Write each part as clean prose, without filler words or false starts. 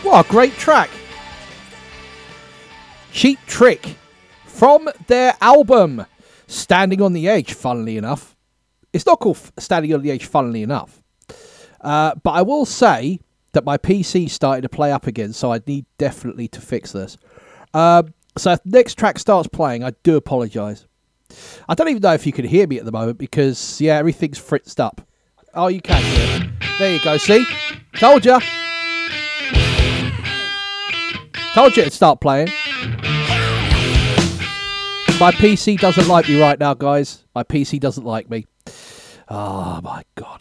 What a great track. Cheap Trick from their album Standing on the Edge, funnily enough. It's not called Standing on the Edge, funnily enough. But I will say that my PC started to play up again, so I need definitely to fix this. So if the next track starts playing, I do apologise. I don't even know if you can hear me at the moment because, yeah, everything's fritzed up. Oh, you can hear it. There you go, see? Told you. Told you it'd start playing. My PC doesn't like me right now, guys. My PC doesn't like me. Oh, my God.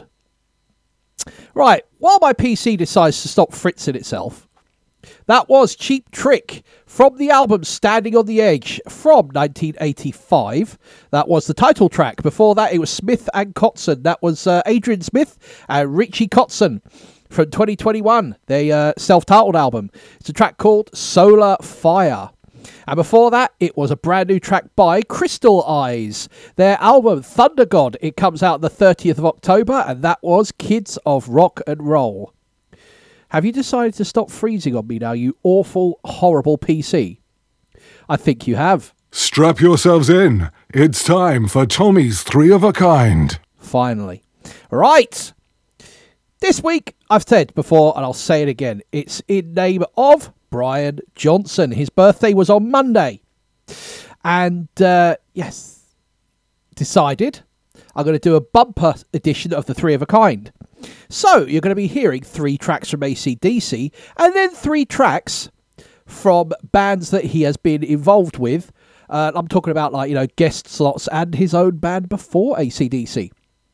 Right, while my PC decides to stop fritzing itself, that was Cheap Trick from the album Standing on the Edge from 1985. That was the title track. Before that, it was Smith and Kotzen. That was Adrian Smith and Richie Kotzen from 2021, their self-titled album. It's a track called Solar Fire. And before that, it was a brand new track by Crystal Eyes. Their album, Thunder God, it comes out the 30th of October, and that was Kids of Rock and Roll. Have you decided to stop freezing on me now, you awful, horrible PC? I think you have. Strap yourselves in. It's time for Tommy's Three of a Kind. Finally. Right. This week, I've said before, and I'll say it again, it's in name of Brian Johnson. His birthday was on Monday. And, yes, decided I'm going to do a bumper edition of the Three of a Kind. So, you're going to be hearing 3 tracks from AC/DC and then 3 tracks from bands that he has been involved with. I'm talking about, like, you know, guest slots and his own band before AC/DC.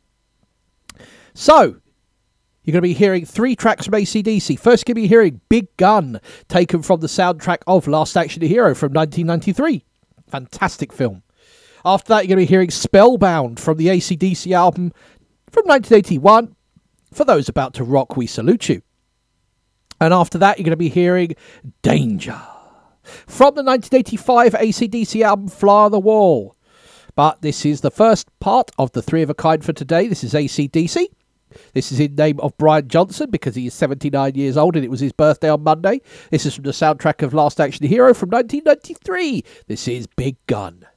So, you're going to be hearing 3 tracks from AC/DC. First, you're going to be hearing Big Gun, taken from the soundtrack of Last Action Hero from 1993. Fantastic film. After that, you're going to be hearing Spellbound from the AC/DC album from 1981. For those about to rock, we salute you. And after that, you're going to be hearing Danger from the 1985 AC/DC album Fly on the Wall. But this is the first part of the Three of a Kind for today. This is AC/DC. This is in name of Brian Johnson because he is 79 years old and it was his birthday on Monday. This is from the soundtrack of Last Action Hero from 1993. This is Big Gun.